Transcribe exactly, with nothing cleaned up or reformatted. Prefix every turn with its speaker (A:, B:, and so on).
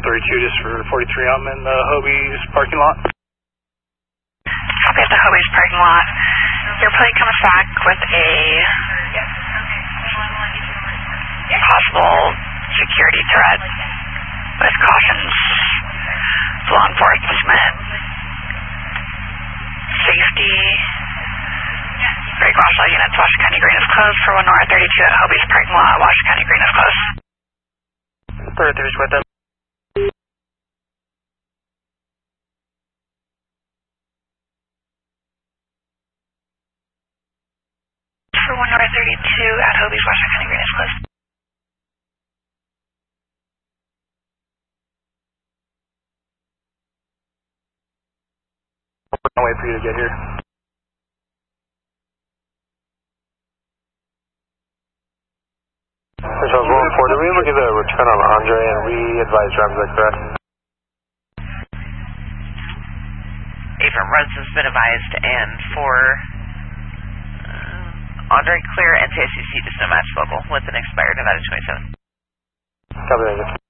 A: thirty-two just for forty-three. I'm in the Hobie's parking lot.
B: Copy at the Hobie's parking lot. Your plane comes back with a possible security threat with cautions, law enforcement, safety. Great Crosswell units, Washington County Green is closed for one north thirty-two at Hobie's parking lot. Washington County Green is closed.
C: thirty-three is with them.
B: For one north thirty-two at Hobie's, Washington County Green is closed.
A: I'll wait for you to get here.
C: Charles one four, did we ever get a return on Andre and re-advise drivers, is that correct?
D: Abram Rhodes has been advised, and for uh, Andre Clear, N C I C C, just no match local with an expired Nevada twenty-seven.
C: Copy, thank you.